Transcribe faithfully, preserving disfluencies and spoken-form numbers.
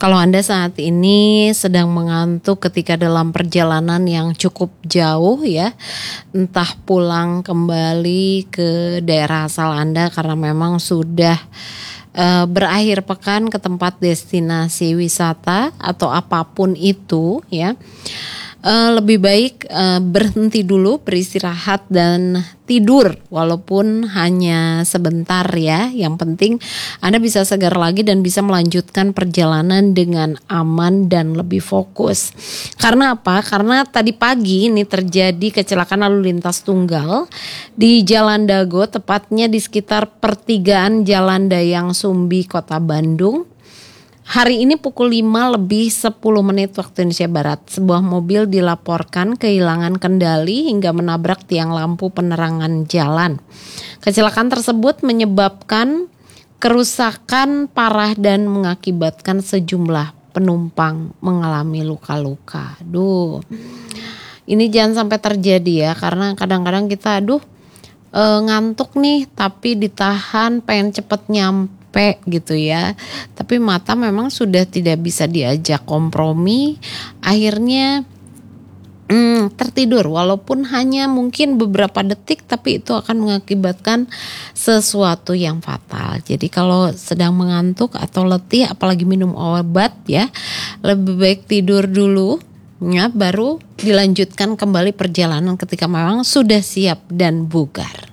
Kalau Anda saat ini sedang mengantuk ketika dalam perjalanan yang cukup jauh ya, entah pulang kembali ke daerah asal Anda karena memang sudah uh, berakhir pekan ke tempat destinasi wisata atau apapun itu ya. Uh, lebih baik uh, berhenti dulu, beristirahat dan tidur walaupun hanya sebentar ya. Yang penting Anda bisa segar lagi dan bisa melanjutkan perjalanan dengan aman dan lebih fokus. Karena apa? Karena tadi pagi ini terjadi kecelakaan lalu lintas tunggal di Jalan Dago, tepatnya di sekitar pertigaan Jalan Dayang Sumbi, Kota Bandung. Hari ini pukul lima lebih sepuluh menit waktu Indonesia Barat, sebuah mobil dilaporkan kehilangan kendali hingga menabrak tiang lampu penerangan jalan. Kecelakaan tersebut menyebabkan kerusakan parah dan mengakibatkan sejumlah penumpang mengalami luka-luka. Aduh, ini jangan sampai terjadi ya, karena kadang-kadang kita aduh e, ngantuk nih tapi ditahan pengen cepet nyampe gitu ya, tapi mata memang sudah tidak bisa diajak kompromi, akhirnya hmm, tertidur walaupun hanya mungkin beberapa detik, tapi itu akan mengakibatkan sesuatu yang fatal. Jadi kalau sedang mengantuk atau letih apalagi minum obat ya, lebih baik tidur dulu ya, baru dilanjutkan kembali perjalanan ketika memang sudah siap dan bugar.